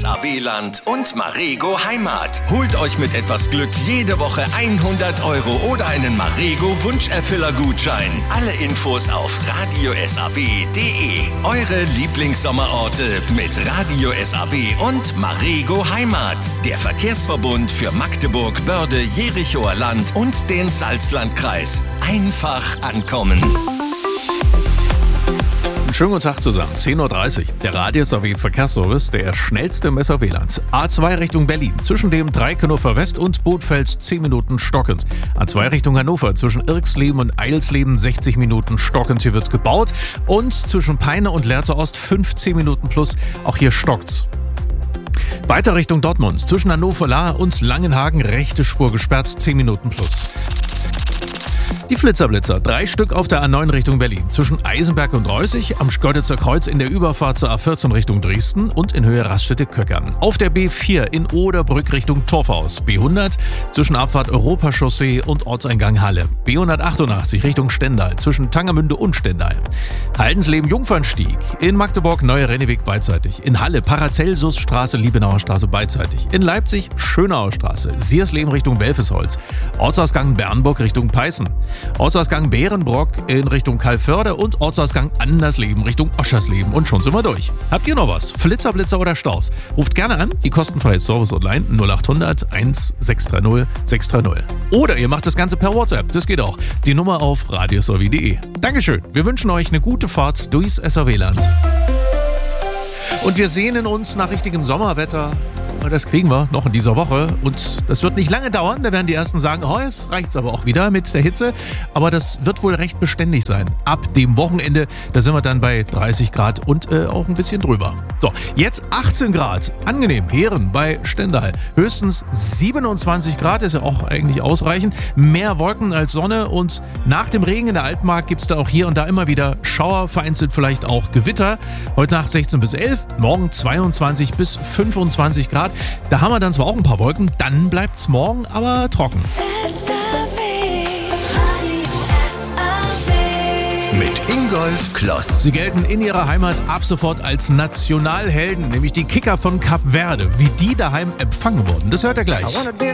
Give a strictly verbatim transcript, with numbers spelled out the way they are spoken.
S A W-Land und Marego Heimat. Holt euch mit etwas Glück jede Woche hundert Euro oder einen Marego Wunscherfüller-Gutschein. Alle Infos auf radio s a w punkt d e. Eure Lieblingssommerorte mit Radio S A W und Marego Heimat. Der Verkehrsverbund für Magdeburg, Börde, Jerichoer Land und den Salzlandkreis. Einfach ankommen. Schönen guten Tag zusammen. zehn Uhr dreißig. Der Radio S A W Verkehrsservice, der schnellste im S A W-Land. A zwei Richtung Berlin, zwischen dem Dreikenuffer West und Bothfels zehn Minuten stockend. A zwei Richtung Hannover, zwischen Irksleben und Eilsleben sechzig Minuten stockend. Hier wird gebaut. Und zwischen Peine und Lehrte Ost fünfzehn Minuten plus. Auch hier stockt's. Weiter Richtung Dortmund, zwischen Hannover-Lahr und Langenhagen rechte Spur gesperrt, zehn Minuten plus. Die Flitzerblitzer, drei Stück auf der A neun Richtung Berlin, zwischen Eisenberg und Reußig, am Schkeuditzer Kreuz in der Überfahrt zur A vierzehn Richtung Dresden und in Höhe Raststätte-Köckern. Auf der B vier in Oderbrück Richtung Torfhaus, B hundert zwischen Abfahrt Europachaussee und Ortseingang Halle, B hundertachtundachtzig Richtung Stendal, zwischen Tangermünde und Stendal. Haldensleben-Jungfernstieg, in Magdeburg Neue Renneweg beidseitig, in Halle Paracelsusstraße, Liebenauer Straße beidseitig, in Leipzig Schönauer Straße, Siersleben Richtung Welfesholz, Ortsausgang Bernburg Richtung Peißen, Ortsausgang Bärenbrock in Richtung Kalförde und Ortsausgang Andersleben Richtung Oschersleben. Und schon sind wir durch. Habt ihr noch was? Flitzer, Blitzer oder Staus? Ruft gerne an, die kostenfreie Service online null acht hundert eins sechs drei null sechs drei null. Oder ihr macht das Ganze per WhatsApp, das geht auch. Die Nummer auf radio s a w punkt d e. Dankeschön, wir wünschen euch eine gute Fahrt durchs S A W-Land. Und wir sehnen uns nach richtigem Sommerwetter. Das kriegen wir noch in dieser Woche und das wird nicht lange dauern. Da werden die Ersten sagen, oh, jetzt reicht's aber auch wieder mit der Hitze. Aber das wird wohl recht beständig sein. Ab dem Wochenende, da sind wir dann bei dreißig Grad und äh, auch ein bisschen drüber. So, jetzt achtzehn Grad. Angenehm. Heeren bei Stendal. Höchstens siebenundzwanzig Grad, ist ja auch eigentlich ausreichend. Mehr Wolken als Sonne und nach dem Regen in der Altmark gibt's da auch hier und da immer wieder Schauer, vereinzelt vielleicht auch Gewitter. Heute Nacht sechzehn bis elf, morgen zweiundzwanzig bis fünfundzwanzig Grad. Da haben wir dann zwar auch ein paar Wolken, dann bleibt es morgen aber trocken. S A W. Mit Ingolf Kloss. Sie gelten in ihrer Heimat ab sofort als Nationalhelden, nämlich die Kicker von Kap Verde. Wie die daheim empfangen wurden, das hört ihr gleich.